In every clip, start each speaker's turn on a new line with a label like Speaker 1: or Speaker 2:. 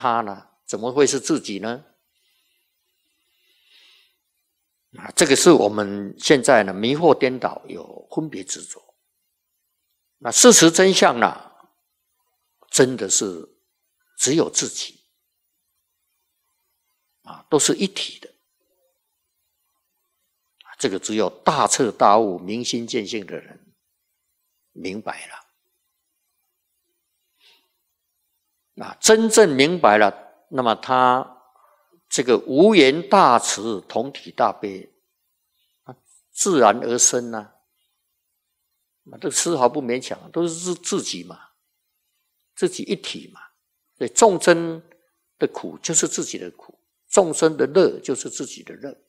Speaker 1: 他呢？怎么会是自己呢？这个是我们现在呢迷惑颠倒，有分别执着。那事实真相呢，真的是只有自己都是一体的。这个只有大彻大悟、明心见性的人明白了。真正明白了，那么他这个无缘大慈、同体大悲，自然而生啊。这个丝毫不勉强，都是自己嘛，自己一体嘛。所以众生的苦就是自己的苦，众生的乐就是自己的乐。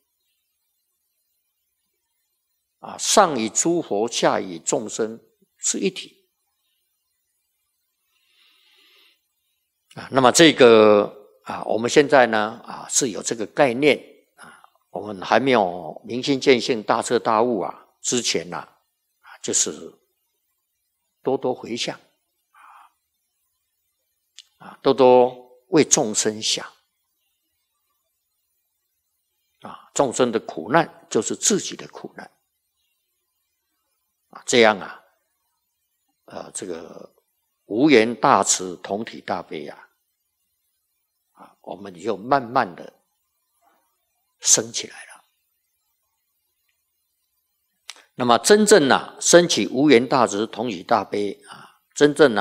Speaker 1: 上与诸佛，下与众生是一体。那么这个我们现在呢是有这个概念我们还没有明心见性、大彻大悟之前就是多多回向多多为众生想众生的苦难就是自己的苦难这样这个无缘大慈、同体大悲我们就慢慢的升起来了。那么真正升起无缘大慈、同体大悲真正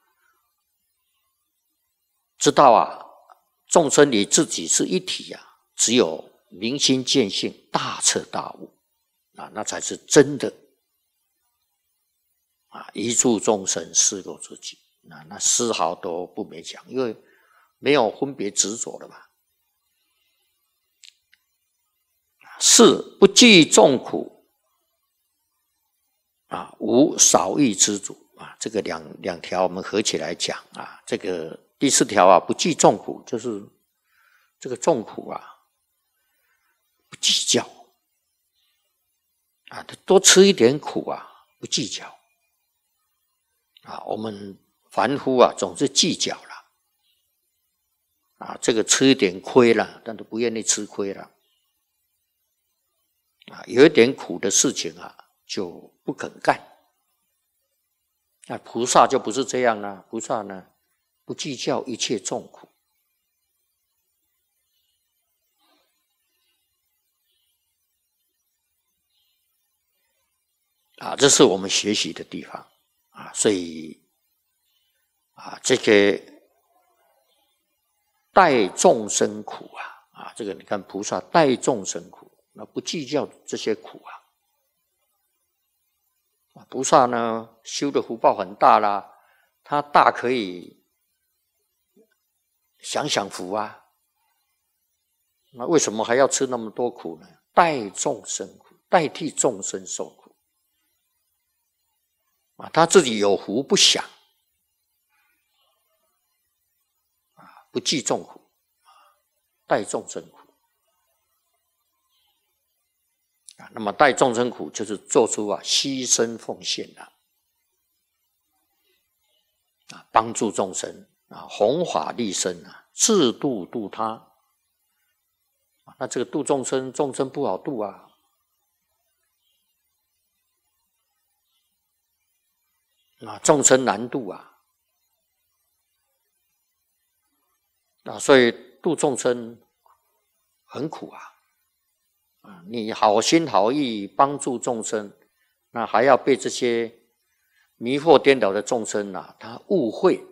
Speaker 1: 知道众生与自己是一体只有明心见性、大彻大悟那才是真的一助众生，适度自己那丝毫都不勉强，因为没有分别执着了嘛。四不计众苦无少欲知足这个两条我们合起来讲这个第四条不计众苦，就是这个众苦不计较多吃一点苦不计较我们凡夫总是计较了这个吃一点亏了，但都不愿意吃亏了有一点苦的事情就不肯干。那菩萨就不是这样了，菩萨呢不计较一切众苦这是我们学习的地方所以这个代众生苦这个你看菩萨代众生苦，那不计较这些苦菩萨呢修的福报很大啦，他大可以享福那为什么还要吃那么多苦呢？代众生苦，代替众生受苦他自己有福不享不计众苦，代众生苦那么代众生苦就是做出牺牲奉献帮助众生弘法利生自度度他那这个度众生，众生不好度众生难度所以度众生很苦你好心好意帮助众生，那还要被这些迷惑颠倒的众生他误会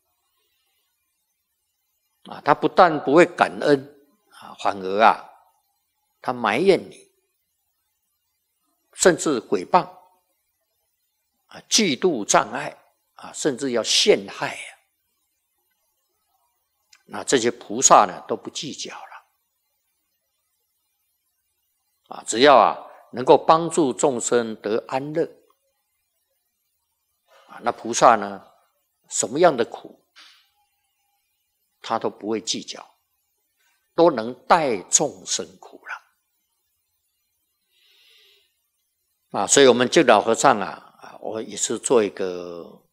Speaker 1: 他不但不会感恩反而他埋怨你，甚至诽谤嫉妒障碍甚至要陷害那这些菩萨呢都不计较了只要能够帮助众生得安乐那菩萨呢什么样的苦他都不会计较，都能代众生苦了所以我们净老和尚我也是做一个